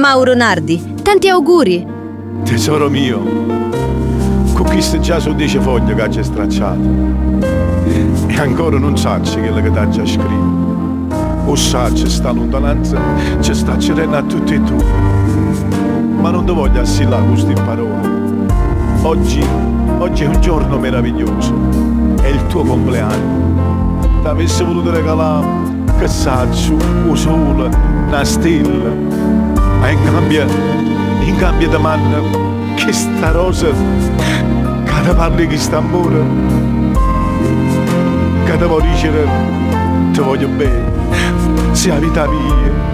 Mauro Nardi, tanti auguri. Tesoro mio, con questo già su 10 foglie che ci stracciato e ancora non sacci quello che ti ha già scritto. O sacci sta lontananza ci sta cerendo a tutti e tu, ma non ti voglio assillare queste parole. Oggi è un giorno meraviglioso, è il tuo compleanno. Ti avessi voluto regalare che saccio, un sole, una stella, ma in cambio di manna che sta rosa che ti parli che sta amore, che ti vuoi dicere ti voglio bene, sia vita mia.